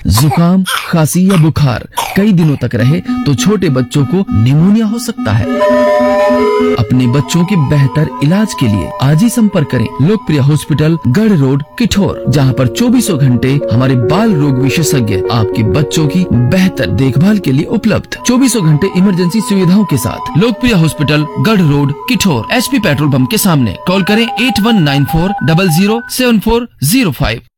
जुकाम, खांसी या बुखार कई दिनों तक रहे तो छोटे बच्चों को निमोनिया हो सकता है। अपने बच्चों के बेहतर इलाज के लिए आज ही संपर्क करें लोकप्रिय हॉस्पिटल, गढ़ रोड, किठौर, जहां पर 24 घंटे हमारे बाल रोग विशेषज्ञ आपके बच्चों की बेहतर देखभाल के लिए उपलब्ध। 24 घंटे इमरजेंसी सुविधाओं के साथ लोकप्रिय हॉस्पिटल, गढ़ road, Kithore, HP petrol pump के सामने। कॉल करें 8194007405।